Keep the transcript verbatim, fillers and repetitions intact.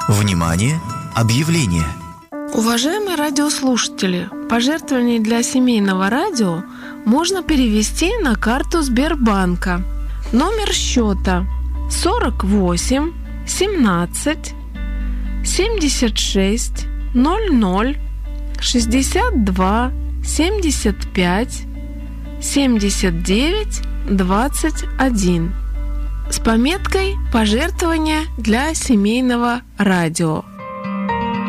Внимание! Объявление! Уважаемые радиослушатели, пожертвования для семейного радио можно перевести на карту Сбербанка. Номер счета сорок восемь семнадцать семьдесят шесть ноль ноль шестьдесят два семьдесят пять семьдесят девять двадцать один с пометкой «Пожертвования для семейного радио».